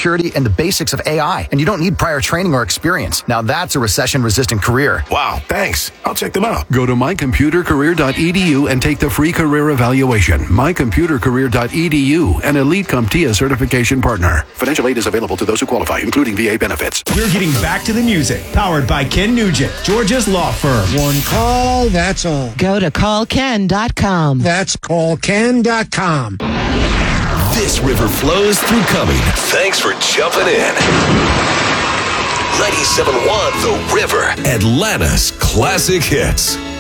cybersecurity, and the basics of AI. And you don't need prior training or experience. Now that's a recession-resistant career. Wow, thanks. I'll check them out. Go to mycomputercareer.edu and take the free career evaluation. mycomputercareer.edu, an Elite CompTIA certification partner. Financial aid is available to those who qualify, including VA benefits. We're getting back to the music. Powered by Ken Nugent, Georgia's law firm. One call, that's all. Go to callken.com. That's callken.com. This river flows through Cumming. Thanks for jumping in. 97.1 The River, Atlanta's classic hits.